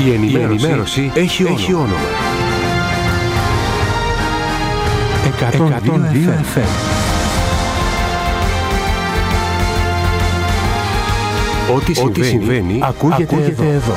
Η ενημέρωση έχει όνομα. 102 FM. Ό,τι συμβαίνει ακούγεται εδώ.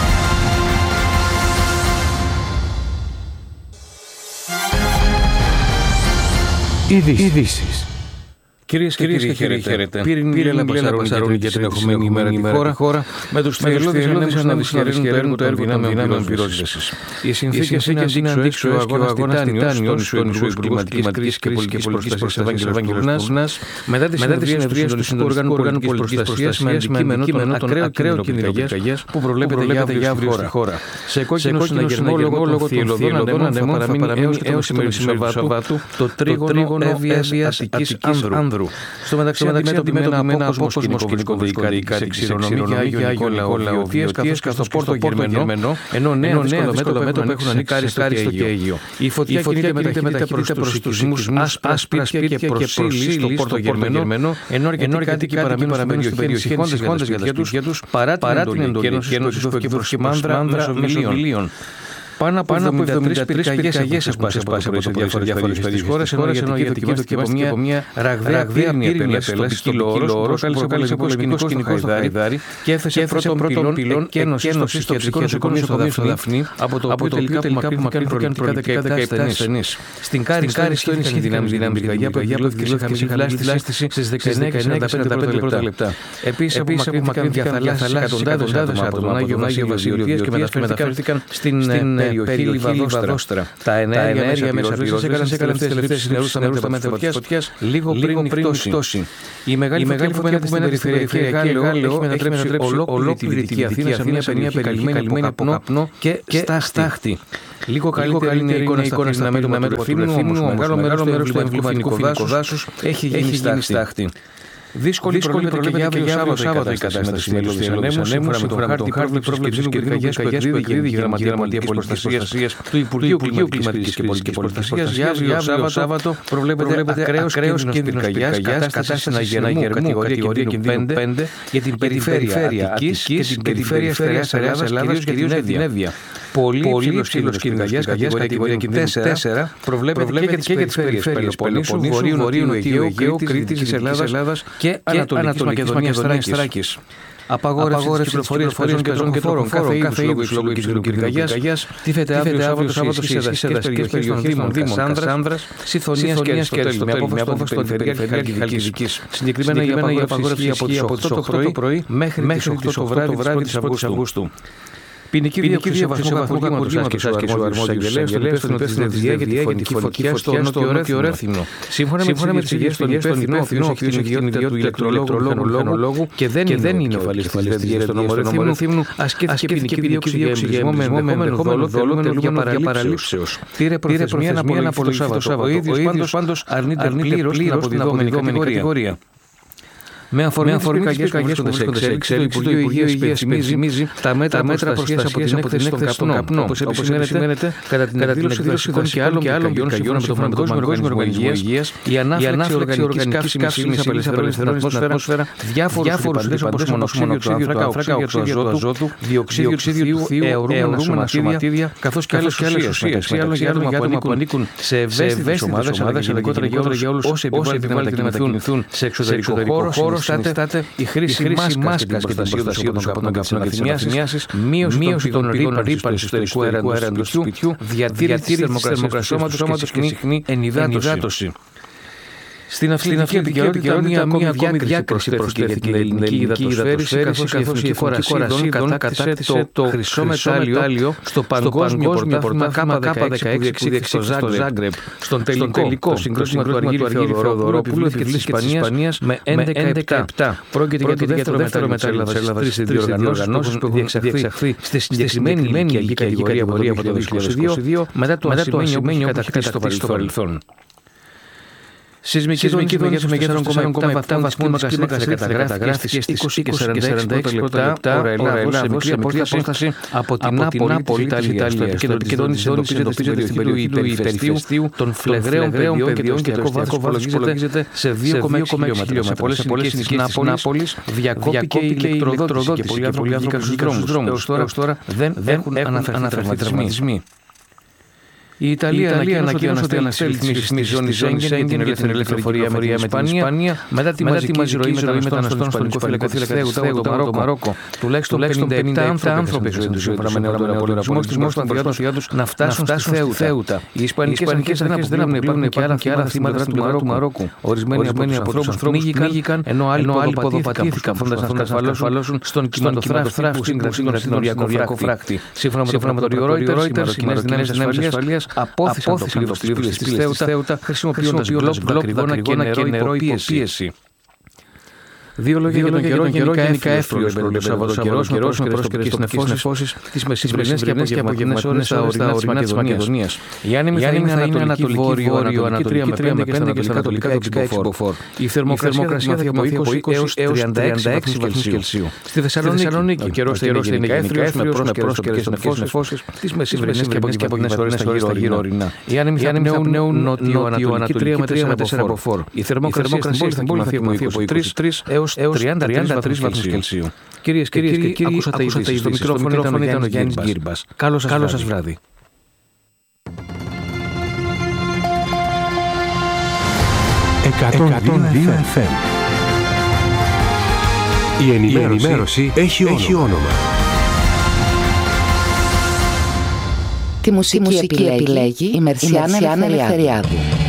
Ειδήσεις. Κυρίες και κύριοι, χαίρετε. Πύρινη Πασαρώνη για την ερχομένη ημέρα τη χώρα με τους θελώδεις ανέμους να δυσχεραίνουν το έργο των δυνάμεων πυρόσβεσης. Οι συνθήκες είναι αντίξω ο αγώνας τιτάνιος του Υπουργού Κλιματικής και Πολιτικής Προστασίας Ευάγγελος Κουρνάς μετά τις συνεδρίες του Συνδοργάνου Πολιτικής Προστασίας με αντικείμενο τον ακραίο κίνδυνο πυρκαγιάς που προβλέπεται για αύριο στη χώρα. Σε κόκκινο συναγερμό λόγω των θειελωδών ανέμων θα παραμείνει έως το Σαββάτου το τρίγωνο Εύβοιας Αττικής Άνδρου. Στο μεταξύ αντιμετωπιμένα από κοσμοσκηνικό διοικητικά εξηρονομία για Άγιο Νικόλαο Βιωτίας καθώς πόρτο γερμένο, ενώ νέα δύσκολα μέτωπα έχουν ανοιχτάρει στο Αίγυο. Η φωτιά κινείται μεταχειρείται προς τους σεισμούς άσπρα σπίτια και προσήλει στο πόρτο γερμένο, ενώ αρκετοί κάτοικοι παραμείνουν στην περιοχή χώντας για τα σπίτια τους παρά την εντολή που εκδόθηκε μάνδρα μεσοβιλίων. Πάνω από 73 πυρκαγιές έχουν ξεσπάσει από διάφορες περιοχές της χώρας, ενώ η δοκιμάστηκε από μια ραγδαία πύρινη επέλαση στο ποικίλο όρος που προκάλεσε πολεμικό σκηνικό στο Χαϊδάρι και έθεσε πρώτον πυλών εκένωση στο ψυχικό νοσοκομείο στο Δαφνί, από το οποίο τελικά απομακρύνθηκαν προληπτικά 17 ασθενείς. Στην Κάρη ενισχύθηκαν οι δυνάμεις πυρκαγιά που εκδηλώθηκε σε χαμηλή βλάστηση στις 19:45 λεπτά. Επίσης απομακρύνθηκαν διαθαλάσσιες εκατοντάδες άτομα από τον Άγιο Βασίλειο και μεταφέρθηκαν στην περιοχή Λιβαδόστρα. Τα ενέργεια μέσα πυρόσβεσης έκαναν τις τελευταίες νερούς στα μέτωπα φωτιάς λίγο πριν νυχτώσει. Η μεγάλη φωτιά που μένει στην περιφερειακή Γάλλιο έχει μετατρέψει ολόκληρη τη Δυτική Αθήνα σε μια καλυμμένη από καπνό και στάχτη. Λίγο καλύτερη είναι η εικόνα στα μέτωπα του Ρεθύμνου, όμως μεγάλο μέρος του εμβληματικού δάσους έχει γίνει στάχτη. Δύσκολη προβλέπεται και για αύριο Σάββατο η κατάσταση με τους θειελώδεις ανέμους, σύμφωνα με τον χάρτη πρόβλεψης πυρκαγιάς που εκδίδει η Γραμματεία Πολιτικής Προστασίας του Υπουργείου Κλιματικής και Πολιτικής Προστασίας. Για αύριο Σάββατο προβλέπεται ακραίος κίνδυνος πυρκαγιάς, κατάσταση αναγερμού κατηγορία κινδύνου 5 για την περιφέρεια Αττικής και την περιφέρεια Στερεάς Ελλάδας, κυρίως για την Εύβοια. Πολύ υψηλός κίνδυνος πυρκαγιάς κατηγορία κινδύνου 4 προβλέπεται και για τις περιφέρειες Πελοποννήσου, Βορείου Αιγαίου, Κρήτης της Ελλάδας και Ανατολικής Μακεδονίας Θράκης. Απαγόρευση κυκλοφορίας πεζών και τροχοφόρων κάθε είδους λόγω κινδύνου πυρκαγιάς τίθεται αύριο Σάββατο σε δασικές περιοχές των Δήμων Κασάνδρας, Συθωνίας και Αριστοτέλη με απόφαση των Περιφερειάρχη Χαλκιδικής. Συγκεκριμένα η απαγόρευση από τις 8 το πρωί μέχρι τις 8 το βράδυ της Αυγούστου. Ποινική δίωξη σε βαθμό κακουργήματος άσκησε ο αρμόδιος εισαγγελέας στον υπεύθυνο της ΔΕΕ για τη φωτιά στο νότιο Ρέθυμνο. Σύμφωνα με τις πηγές, τον υπεύθυνο, ο οποίος έχει την ιδιότητα του ηλεκτρολόγου και δεν είναι ο φαλιστής στον νόμο Ρέθυμνου, ασκήθηκε ποινική δίωξη για εμπρισμό με ενδεχόμενο δολόμενο για παραλήψεως. Πήρε προθεσμία να απολογηθεί το Σάββατο. Ο ίδιος πάντως αρνείται πλήρως την αποδιδόμενη κατηγορία. Με αφορμή πυρκαγιές που βρίσκονται σε εξέλιξη, το Υπουργείο Υγείας υπενθυμίζει τα μέτρα προστασίας από την έκθεση στον καπνό. Όπως επισημαίνεται, κατά την εκδήλωση δροσικών και άλλων πυρκαγιών με τον Παγκόσμιο Οργανισμό Υγείας, η ανάφλεξη οργανικής καύσιμης απελευθερώνει στην ατμόσφαιρα διάφορους ρηπαντές όπως μονοξίδιο του άνθρακα, οξύδιο του αζότου, διοξίδιο του θείου, αιωρούμενα σωματίδια, καθώς και άλλες ουσίες. Μεταξύ άλλων για άτομα που ανήκουν σε ευαίσθητες ομάδες, ειδικότερα για όλους όσοι επιβάλλεται να μετακινηθούν σε εξωτερικό χώρο. Στάτε η χρήση μάσκας και την προστασία των καπνών και αθυμιάσεις, μείωση των ρήπων του εσωτερικού αέρα του σπιτιού, διατήρηση της θερμοκρασίας του σώματος και συχνή ενυδάτωση. Στην αυθεντική επικαιρότητα μία ακόμη διάκριση προσθέθηκε για την ελληνική υδατοσφαίριση, καθώς η Εθνική Κορασίδων κατάκτησε το χρυσό μετάλλιο στο Παγκόσμιο Πρωτάθλημα K16 που διεξήχθη στο Ζάγκρεπ. Στον τελικό, το συγκρότημα του Αργύριου Θεοδωρόπουλου της Ισπανίας με 11-7. Πρόκειται για το δεύτερο μετάλλιο της Ελλάδας στις διοργανώσεις που έχουν διεξαχθεί στη συγκεκριμένη ηλικιακή κατηγορία από το 2022 μετά το ασημένιο κατακτήσει στο παρελθόν. Σεισμική δόνηση μεγέθους 4,7 βαθμού κλίμακας καταγράφηκε στις 20 και 46 πρώτα λεπτά ώρα σε μικρή απόσταση από την Νάπολη της Ιταλίας. Το επικεντρωτική δόνηση εντοπίζεται στην περιοχή του Υπεριστίου των φλεγραίων παιδιών και το βάθος υπολογίζεται σε 2,6 χιλιόμετρα. Σε πολλές συνοικίες της Νάπολης διακόπηκε η ηλεκτροδότηση και πολλοί άνθρωποι βγήκαν στους δρόμους. Έως τώρα δεν έχουν αναφερθεί τραυματισμοί. Η Ιταλία ανακοίνωσε ότι ανασύλληψη της ζώνης Σέγγεν την ελεύθερη κυκλοφορία με την Ισπανία μετά τη μαζική ροή μεταναστών στον Ισπανικό θηλυκό το Μαρόκο. Τουλάχιστον 57 άνθρωποι σύμφωνα με νεότερο πολιτισμό στον διάδοση τους να φτάσουν στη Θέουτα. Οι Ισπανικές αρχές δεν αποκλείουν και άλλα θύματα του Μαρόκου. Ορισμένοι από τους ανθρώπους πνίγηκαν ενώ άλλοι ποδοπατήθηκαν φρόντας να σκαρφαλώσουν στον κυματοθράφτη που σύγκρασαν στον οριακό φράκτη. Σύμφωνα με το Reuters, οι μαροκινές δυνάμεις ασφαλείας απόθυσαν το πλήθος της Θέουτα χρησιμοποιώντας γλόπ, δακρυγόνα και νερό υποπίεση. Δύο λόγια για τον καιρό. Γενικά έφριος το Σαββατοκαιρός με πρόσκαιρες τοπικές νεφώσεις τις μεσημβρινές και απογευματινές ώρες στα ορεινά της Μακεδονίας. Η άνεμη θα είναι ανατολική βόρειο-ανατολική 3 με 5 και στα ανατολικά 6 μποφόρ. Η θερμοκρασία θα από 20 έως 36 βαθμούς Κελσίου. Στη Θεσσαλονίκη ο καιρός θα είναι έφριος με πρόσκαιρες τοπικές νεφώσεις τις μεσημβρινές και απογευματινές ώρες στα γύρω ορεινά. Η άνεμη θα πνέουν νότιο-ανατολική 3 με 4 μποφόρ. Η θερμοκρασία στην πόλη θα είναι από 23 έως 33 βαθμούς Κελσίου. Κυρίες και κύριοι, ακούσατε ειδήσεις. Στο μικρόφωνο ήταν ο Γιάννης Γκύρμπας. Καλό σας βράδυ. FM. Η ενημέρωση έχει όνομα. Τη μουσική επιλέγει η Μερσιάνα Ελευθεριάδου.